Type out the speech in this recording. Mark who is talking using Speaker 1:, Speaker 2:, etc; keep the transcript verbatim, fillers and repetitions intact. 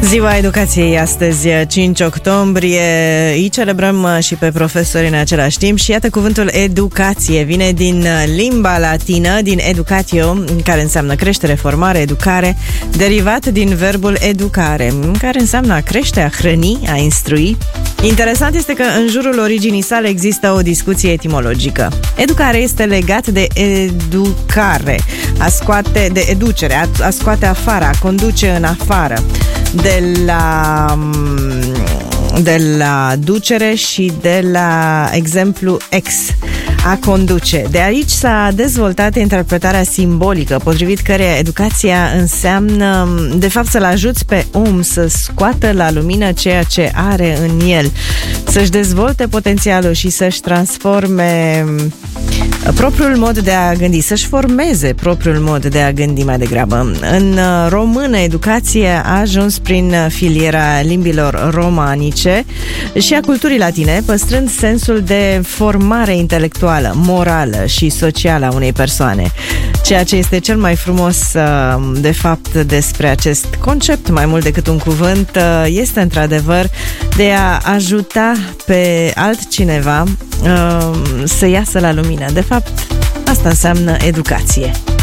Speaker 1: Ziua Educației astăzi, cinci octombrie, îi celebrăm și pe profesori în același timp și iată cuvântul educație. Vine din limba latină, din educatio, care înseamnă creștere, formare, educare, derivat din verbul educare, care înseamnă a crește, a hrăni, a instrui. Interesant este că în jurul originii sale există o discuție etimologică. Educare este legat de educare, a scoate, de educere, a, a scoate afară, a conduce în afară, de la, de la ducere și de la exemplu ex, a conduce. De aici s-a dezvoltat interpretarea simbolică, potrivit căreia educația înseamnă, de fapt, să-l ajuți pe om să scoată la lumină ceea ce are în el, să-și dezvolte potențialul și să-și transforme propriul mod de a gândi, să-și formeze propriul mod de a gândi mai degrabă. În română, educație a ajuns prin filiera limbilor romanice și a culturii latine, păstrând sensul de formare intelectuală, morală și socială a unei persoane. Ceea ce este cel mai frumos, de fapt, despre acest concept, mai mult decât un cuvânt, este într-adevăr de a ajuta pe altcineva să iasă la lumină. De fapt, asta înseamnă educație.